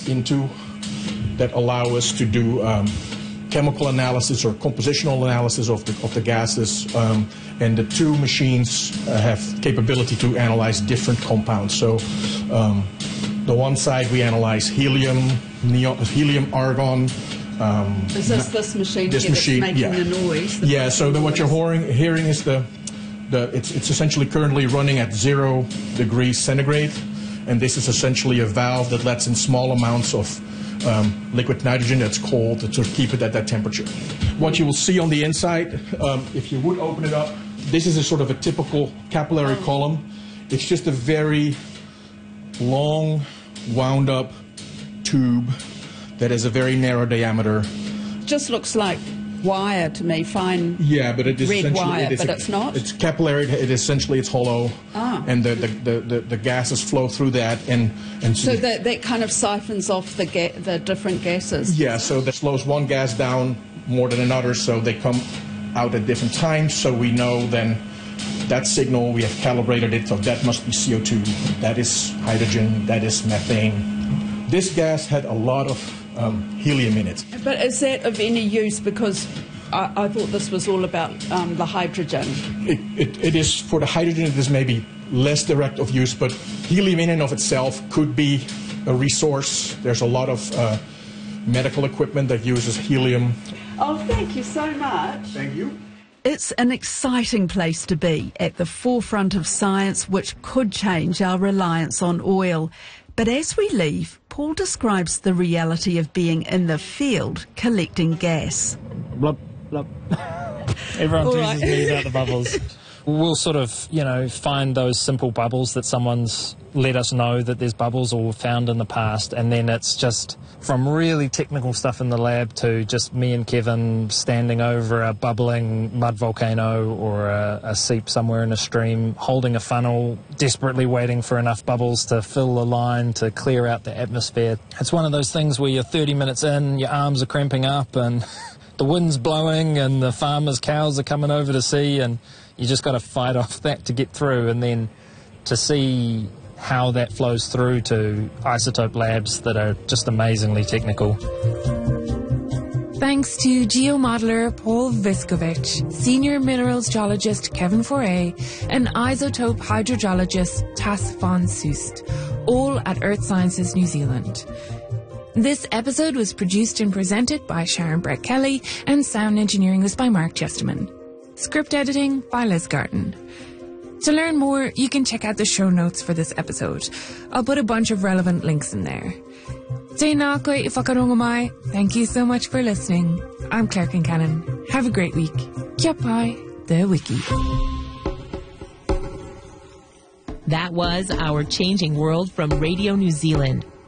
into that allow us to do chemical analysis or compositional analysis of the gases, and the two machines have capability to analyze different compounds. So the one side we analyze helium, helium, argon. Is this machine this here machine, that's making the noise? Yeah, so what you're hearing is it's essentially currently running at 0 degrees centigrade, and this is essentially a valve that lets in small amounts of liquid nitrogen that's cold to keep it at that temperature. What you will see on the inside, if you would open it up, this is a sort of a typical capillary column. It's just a very long, wound-up tube that has a very narrow diameter. Just looks like wire to me, fine. Yeah, but it is red essentially wire, but it's not. It's capillary. It's hollow, and the gases flow through that, and so that kind of siphons off the different gases. Yeah, so that slows one gas down more than another, so they come out at different times. So we know then that signal, we have calibrated it, so that must be CO2, that is hydrogen, that is methane. This gas had a lot of helium in it. But is that of any use? Because I thought this was all about the hydrogen. It is, for the hydrogen, it is maybe less direct of use, but helium in and of itself could be a resource. There's a lot of medical equipment that uses helium. Oh, thank you so much. Thank you. It's an exciting place to be, at the forefront of science which could change our reliance on oil. But as we leave, Paul describes the reality of being in the field collecting gas. Blub, blub. Everyone teases me about the bubbles. We'll sort of, find those simple bubbles that someone's let us know that there's bubbles or found in the past, and then it's just from really technical stuff in the lab to just me and Kevin standing over a bubbling mud volcano or a seep somewhere in a stream, holding a funnel, desperately waiting for enough bubbles to fill the line to clear out the atmosphere. It's one of those things where you're 30 minutes in, your arms are cramping up and the wind's blowing and the farmers' cows are coming over to see, and you just got to fight off that to get through, and then to see how that flows through to isotope labs that are just amazingly technical. Thanks to geomodeler Paul Viskovich, senior minerals geologist Kevin Foray, and isotope hydrogeologist Tass van Soest, all at Earth Sciences New Zealand. This episode was produced and presented by Sharon Brett Kelly, and sound engineering was by Mark Chesterman. Script editing by Liz Garton. To learn more, you can check out the show notes for this episode. I'll put a bunch of relevant links in there. Thank you so much for listening. I'm Claire Kincannon. Have a great week. Kia pai, the wiki. That was Our Changing World from Radio New Zealand.